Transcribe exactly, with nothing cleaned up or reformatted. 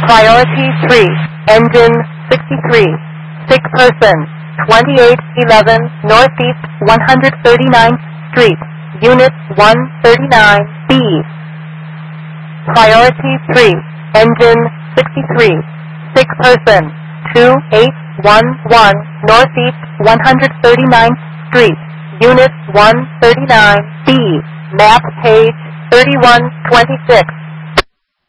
Priority three, engine sixty-three, sick person, twenty-eight eleven Northeast one hundred thirty-ninth Street, Unit one thirty-nine B. Priority three, engine sixty-three, sick person, two eight one one Northeast one hundred thirty-ninth Street, Unit one thirty-nine B, map page thirty-one twenty-six.